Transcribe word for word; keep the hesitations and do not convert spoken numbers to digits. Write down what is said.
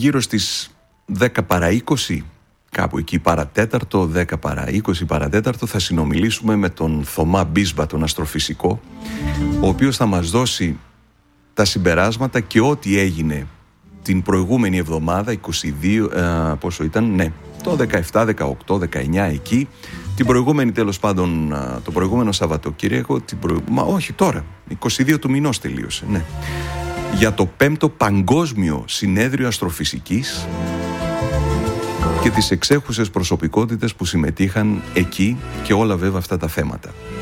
γύρω στις δέκα παρά είκοσι, κάπου εκεί παρατέταρτο, δέκα παρά είκοσι παρατέταρτο, θα συνομιλήσουμε με τον Θωμά Μπίσμπα, τον αστροφυσικό, ο οποίος θα μας δώσει τα συμπεράσματα και ό,τι έγινε την προηγούμενη εβδομάδα, είκοσι δύο, ε, πόσο ήταν, ναι, το δεκαεπτά, δεκαοκτώ, δεκαεννιά εκεί, την προηγούμενη τέλος πάντων, το προηγούμενο Σαββατοκύριακο, την προ... μα όχι τώρα, είκοσι δύο του μηνός τελείωσε, ναι, για το πέμπτο Παγκόσμιο Συνέδριο Αστροφυσικής και τις εξέχουσες προσωπικότητες που συμμετείχαν εκεί και όλα βέβαια αυτά τα θέματα.